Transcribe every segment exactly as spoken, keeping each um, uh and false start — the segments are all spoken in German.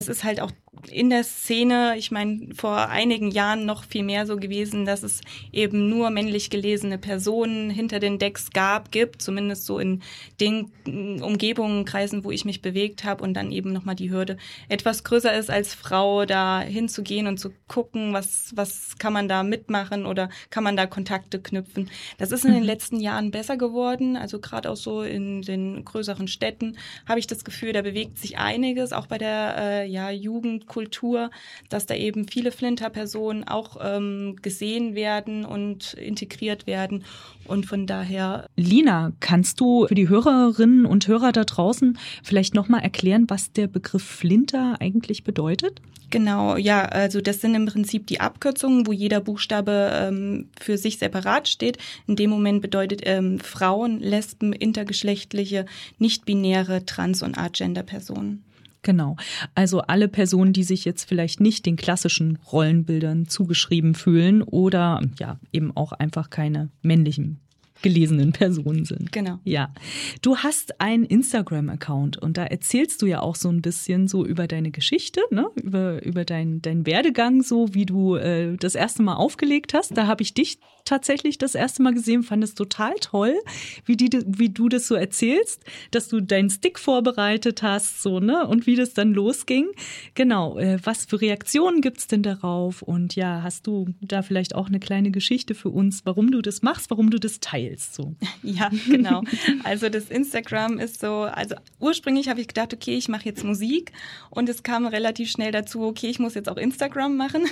Es ist halt auch in der Szene, ich meine, vor einigen Jahren noch viel mehr so gewesen, dass es eben nur männlich gelesene Personen hinter den Decks gab, gibt, zumindest so in den Umgebungen, Kreisen, wo ich mich bewegt habe, und dann eben nochmal die Hürde etwas größer ist, als Frau da hinzugehen und zu gucken, was, was kann man da mitmachen oder kann man da Kontakte knüpfen. Das ist in den letzten Jahren besser geworden, also gerade auch so in den größeren Städten habe ich das Gefühl, da bewegt sich einiges, auch bei der äh, ja, Jugendkultur, dass da eben viele Flinter-Personen auch ähm, gesehen werden und integriert werden. Und von daher... Lina, kannst du für die Hörerinnen und Hörer da draußen vielleicht nochmal erklären, was der Begriff Flinter eigentlich bedeutet? Genau, ja, also das sind im Prinzip die Abkürzungen, wo jeder Buchstabe ähm, für sich separat steht. In dem Moment bedeutet ähm, Frauen, Lesben, intergeschlechtliche, nicht-binäre, trans- und Agender-Personen. Genau, also alle Personen, die sich jetzt vielleicht nicht den klassischen Rollenbildern zugeschrieben fühlen oder ja eben auch einfach keine männlichen gelesenen Personen sind. Genau. Ja. Du hast einen Instagram-Account und da erzählst du ja auch so ein bisschen so über deine Geschichte, ne? Über, über deinen dein Werdegang, so wie du äh, das erste Mal aufgelegt hast. Da habe ich dich tatsächlich das erste Mal gesehen, fand es total toll, wie, die, wie du das so erzählst, dass du deinen Stick vorbereitet hast, so, ne? Und wie das dann losging. Genau, äh, was für Reaktionen gibt's denn darauf? Und ja, hast du da vielleicht auch eine kleine Geschichte für uns, warum du das machst, warum du das teilst? So. Ja, genau. Also das Instagram ist so, also ursprünglich habe ich gedacht, okay, ich mache jetzt Musik, und es kam relativ schnell dazu, okay, ich muss jetzt auch Instagram machen,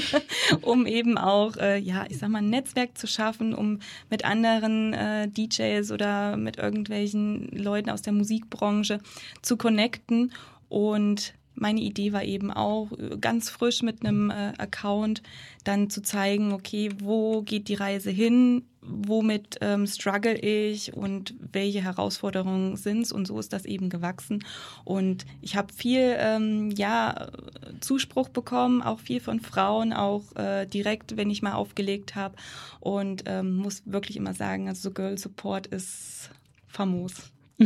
um eben auch, äh, ja, ich sag mal, ein Netzwerk zu schaffen, um mit anderen äh, D Js oder mit irgendwelchen Leuten aus der Musikbranche zu connecten. Und meine Idee war eben auch, ganz frisch mit einem äh, Account dann zu zeigen, okay, wo geht die Reise hin, womit ähm, struggle ich und welche Herausforderungen sind's, und so ist das eben gewachsen. Und ich habe viel ähm, ja Zuspruch bekommen, auch viel von Frauen, auch äh, direkt, wenn ich mal aufgelegt habe, und ähm, muss wirklich immer sagen, also so Girl Support ist famos.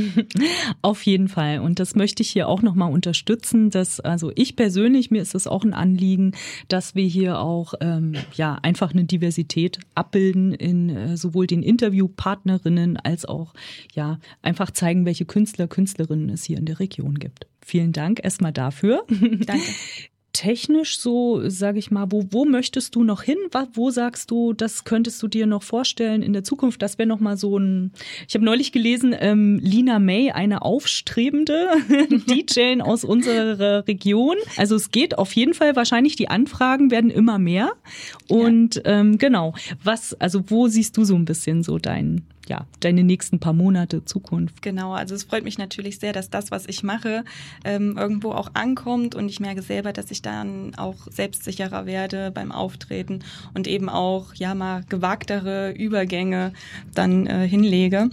Auf jeden Fall. Und das möchte ich hier auch nochmal unterstützen, dass, also ich persönlich, mir ist es auch ein Anliegen, dass wir hier auch ähm, ja einfach eine Diversität abbilden in äh, sowohl den Interviewpartnerinnen als auch ja einfach zeigen, welche Künstler, Künstlerinnen es hier in der Region gibt. Vielen Dank erstmal dafür. Danke. Technisch so, sage ich mal, wo, wo möchtest du noch hin? Wo sagst du, das könntest du dir noch vorstellen in der Zukunft? Das wäre noch mal so ein, ich habe neulich gelesen, ähm, Lina May, eine aufstrebende D J aus unserer Region. Also es geht auf jeden Fall, wahrscheinlich die Anfragen werden immer mehr. Und ja. ähm, genau, was, also wo siehst du so ein bisschen so dein ja, deine nächsten paar Monate Zukunft? Genau, also es freut mich natürlich sehr, dass das, was ich mache, ähm, irgendwo auch ankommt, und ich merke selber, dass ich dann auch selbstsicherer werde beim Auftreten und eben auch ja mal gewagtere Übergänge dann äh, hinlege.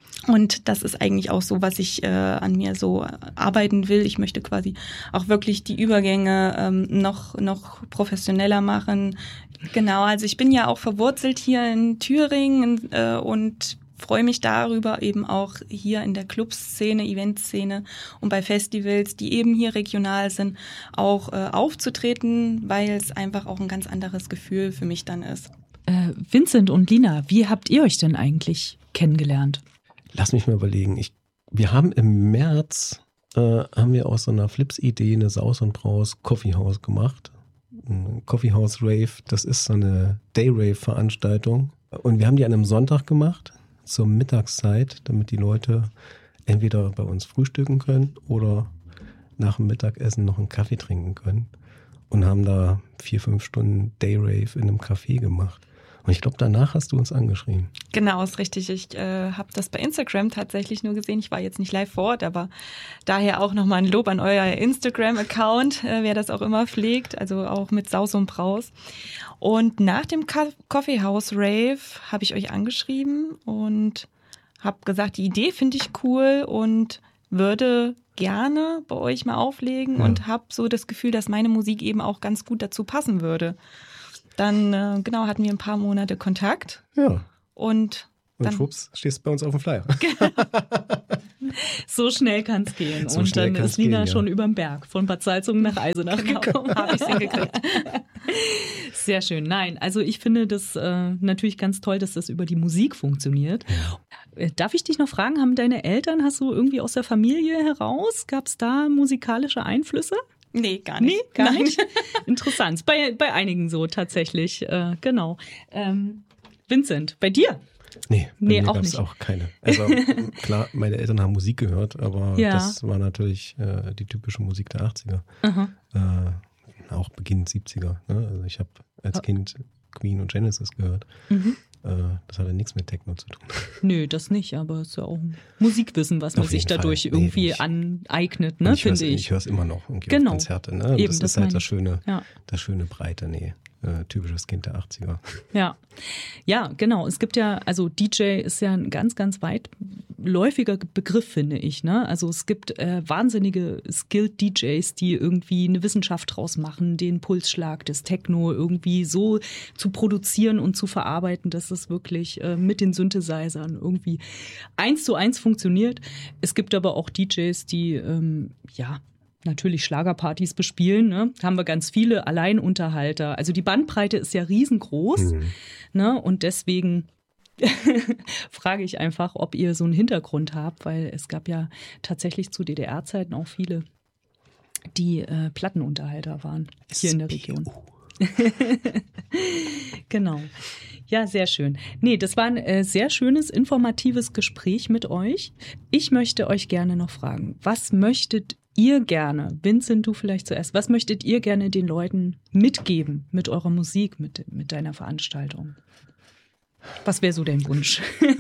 Und das ist eigentlich auch so, was ich äh, an mir so arbeiten will. Ich möchte quasi auch wirklich die Übergänge ähm, noch noch professioneller machen. Genau, also ich bin ja auch verwurzelt hier in Thüringen äh, und freue mich darüber, eben auch hier in der Clubszene, Eventszene und bei Festivals, die eben hier regional sind, auch äh, aufzutreten, weil es einfach auch ein ganz anderes Gefühl für mich dann ist. Äh, Vincent und Lina, wie habt ihr euch denn eigentlich kennengelernt? Lass mich mal überlegen. Ich, wir haben im März, äh, haben wir aus so einer Flips-Idee eine Saus und Braus Coffee House gemacht. Ein Coffee House Rave, das ist so eine Day-Rave-Veranstaltung. Und wir haben die an einem Sonntag gemacht, zur Mittagszeit, damit die Leute entweder bei uns frühstücken können oder nach dem Mittagessen noch einen Kaffee trinken können. Und haben da vier, fünf Stunden Day-Rave in einem Café gemacht. Und ich glaube, danach hast du uns angeschrieben. Genau, ist richtig. Ich äh, habe das bei Instagram tatsächlich nur gesehen. Ich war jetzt nicht live vor Ort, aber daher auch nochmal ein Lob an euer Instagram-Account, äh, wer das auch immer pflegt, also auch mit Saus und Braus. Und nach dem Ka- Coffee House Rave habe ich euch angeschrieben und habe gesagt, die Idee finde ich cool und würde gerne bei euch mal auflegen, ja. Und habe so das Gefühl, dass meine Musik eben auch ganz gut dazu passen würde. Dann, äh, genau, hatten wir ein paar Monate Kontakt. Ja. Und Und dann schwupps, stehst du bei uns auf dem Flyer. So schnell kann es gehen. So und schnell dann kann's ist Lina gehen, ja. schon überm Berg, von Bad Salzungen nach Eisenach gekommen. Habe ich hingekriegt. Sehr schön. Nein, also ich finde das äh, natürlich ganz toll, dass das über die Musik funktioniert. Äh, Darf ich dich noch fragen, haben deine Eltern, hast du irgendwie aus der Familie heraus, gab es da musikalische Einflüsse? Nee, gar nicht. Nee, gar Nein. nicht. Interessant. Bei, bei einigen so tatsächlich. Äh, genau. Ähm, Vincent, bei dir? Nee, bei Nee, mir auch gab's nicht. auch keine. Also klar, meine Eltern haben Musik gehört, aber Ja. das war natürlich äh, die typische Musik der achtziger. Aha. Äh, auch Beginn siebziger. Ne? Also ich habe als Kind Queen und Genesis gehört. Mhm. Äh, das hatte nichts mit Techno zu tun. Nö, das nicht, aber es ist ja auch ein Musikwissen, was man Auf sich jeden Fall. dadurch Nee, irgendwie ich- aneignet, Und ne, ich hör's- finde ich. Ich höre es immer noch und gehe Genau. auf Konzerte. Ne? Und Eben, das, das ist halt meine das ich. schöne, Ja. das schöne Breite. Nee, äh, typisches Kind der achtziger. Ja, ja, genau. Es gibt ja, also D J ist ja ein ganz, ganz weitläufiger Begriff, finde ich. Ne? Also es gibt äh, wahnsinnige Skilled D Js, die irgendwie eine Wissenschaft draus machen, den Pulsschlag des Techno irgendwie so zu produzieren und zu verarbeiten, dass es wirklich äh, mit den Synthesizern irgendwie eins zu eins funktioniert. Es gibt aber auch D Js, die, ähm, ja, natürlich Schlagerpartys bespielen, ne? Haben wir ganz viele Alleinunterhalter. Also die Bandbreite ist ja riesengroß, Mhm. ne? Und deswegen frage ich einfach, ob ihr so einen Hintergrund habt, weil es gab ja tatsächlich zu D D R-Zeiten auch viele, die äh, Plattenunterhalter waren hier in der Region. Genau. Ja, sehr schön. Nee, das war ein äh, sehr schönes, informatives Gespräch mit euch. Ich möchte euch gerne noch fragen, was möchtet ihr gerne, Vincent, du vielleicht zuerst, was möchtet ihr gerne den Leuten mitgeben mit eurer Musik, mit, mit deiner Veranstaltung? Was wäre so dein Wunsch?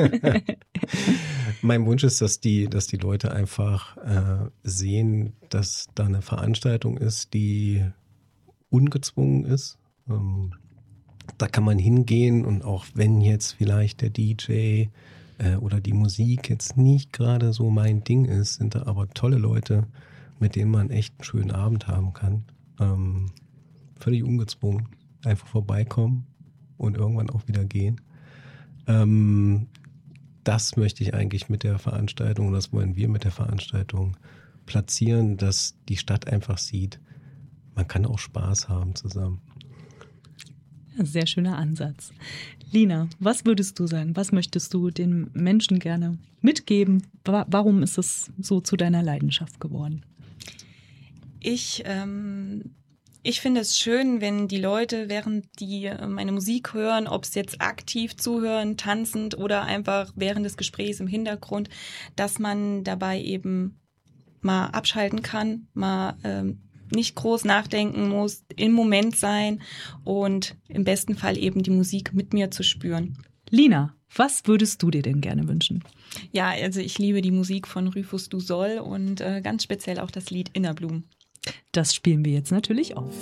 Mein Wunsch ist, dass die, dass die Leute einfach äh, sehen, dass da eine Veranstaltung ist, die ungezwungen ist. Ähm, da kann man hingehen und auch wenn jetzt vielleicht der D J äh, oder die Musik jetzt nicht gerade so mein Ding ist, sind da aber tolle Leute, mit denen man echt einen schönen Abend haben kann. Ähm, völlig ungezwungen. Einfach vorbeikommen und irgendwann auch wieder gehen. Ähm, das möchte ich eigentlich mit der Veranstaltung, das wollen wir mit der Veranstaltung platzieren, dass die Stadt einfach sieht, man kann auch Spaß haben zusammen. Ja, sehr schöner Ansatz. Lina, was würdest du sagen? Was möchtest du den Menschen gerne mitgeben? Wa- Warum ist es so zu deiner Leidenschaft geworden? Ich, ähm, ich finde es schön, wenn die Leute, während die äh, meine Musik hören, ob es jetzt aktiv zuhören, tanzend oder einfach während des Gesprächs im Hintergrund, dass man dabei eben mal abschalten kann, mal ähm, nicht groß nachdenken muss, im Moment sein und im besten Fall eben die Musik mit mir zu spüren. Lina, was würdest du dir denn gerne wünschen? Ja, also ich liebe die Musik von Rufus Du Soll und äh, ganz speziell auch das Lied Innerblumen. Das spielen wir jetzt natürlich auf.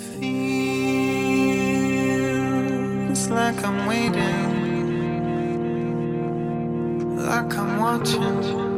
Feels like I'm waiting, like I'm watching.